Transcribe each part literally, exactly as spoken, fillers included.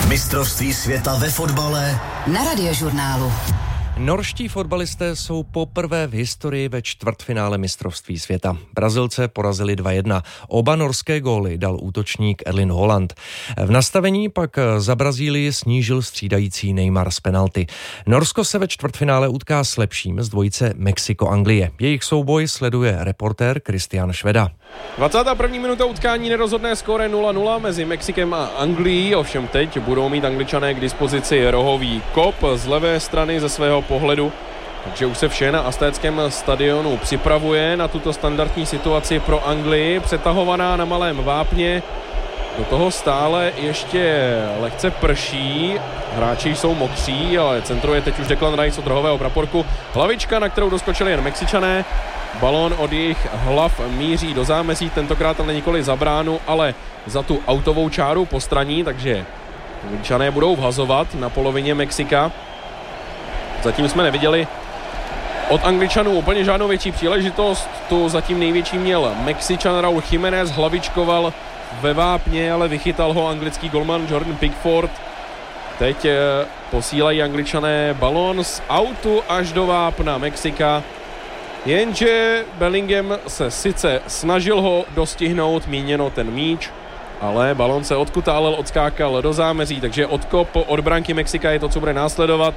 Mistrovství světa ve fotbale na Radiožurnálu. Norští fotbalisté jsou poprvé v historii ve čtvrtfinále mistrovství světa. Brazilce porazili dva jedna. Oba norské góly dal útočník Erling Haaland. V nastavení pak za Brazílii snížil střídající Neymar z penalty. Norsko se ve čtvrtfinále utká s lepším z dvojice Mexiko-Anglie. Jejich souboj sleduje reportér Kristian Šveda. dvacátá první minuta utkání, nerozhodné skóre nula nula mezi Mexikem a Anglií, ovšem teď budou mít Angličané k dispozici rohový kop z levé strany ze svého pohledu, takže už se vše na aztéckém stadionu připravuje na tuto standardní situaci pro Anglii, přetahovaná na malém vápně. Do toho stále ještě lehce prší, hráči jsou mokří, ale centruje teď už Declan Rice od rohového praporku. Hlavička, na kterou doskočili jen Mexičané. Balón od jejich hlav míří do zámezí, tentokrát ale nikoli za bránu, ale za tu autovou čáru postraní, takže Angličané budou vhazovat na polovině Mexika. Zatím jsme neviděli od Angličanů úplně žádnou větší příležitost, tu zatím největší měl Mexičan Raúl Jiménez, hlavičkoval ve vápně, ale vychytal ho anglický golman Jordan Pickford. Teď posílají Angličané balón z autu až do vápna Mexika, jenže Bellingham se sice snažil ho dostihnout, míněno ten míč, ale balón se odkutálel, odskákal do zámezí, takže odkop od branky Mexika je to, co bude následovat.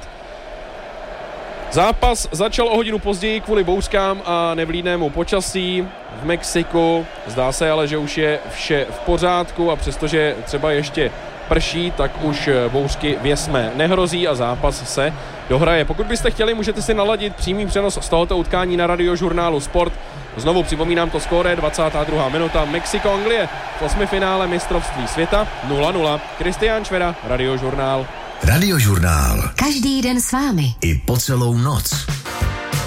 Zápas začal o hodinu později kvůli bouřkám a nevlídnému počasí v Mexiku. Zdá se ale, že už je vše v pořádku a přestože třeba ještě prší, tak už bouřky věsmé nehrozí a zápas se dohraje. Pokud byste chtěli, můžete si naladit přímý přenos z tohoto utkání na Radiožurnálu Sport. Znovu připomínám to skóre, dvacátá druhá minuta, Mexiko-Anglie v osmifinále mistrovství světa nula nula. Kristián Šveda, Radiožurnál. Radiožurnál. Každý den s vámi. I po celou noc.